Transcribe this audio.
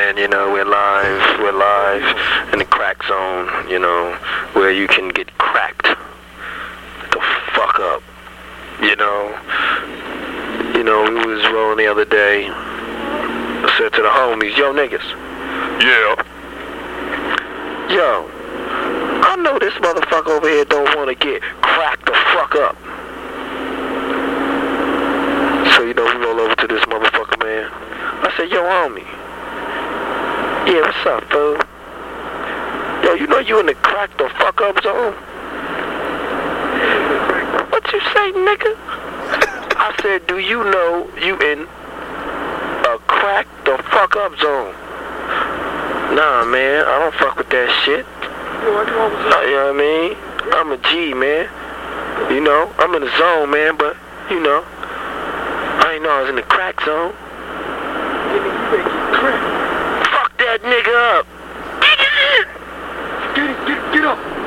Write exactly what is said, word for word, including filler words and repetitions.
man, you know, we're live, we're live in the crack zone, you know, where you can get cracked the fuck up, you know. You know, we was rolling the other day. I said to the homies, yo, niggas. Yeah. Yo, I know this motherfucker over here don't want to get cracked the fuck up. So, you know, we roll over to this motherfucker, man. I said, yo, homie. Yeah, what's up, fool? Yo, you know you in the crack the fuck up zone? What you say, nigga? I said, do you know you in a crack the fuck up zone? Nah, man, I don't fuck with that shit. Uh, you know what I mean? I'm a G, man. You know, I'm in the zone, man, but, you know, I ain't know I was in the crack zone. Fuck that nigga up. Get it, get, get up.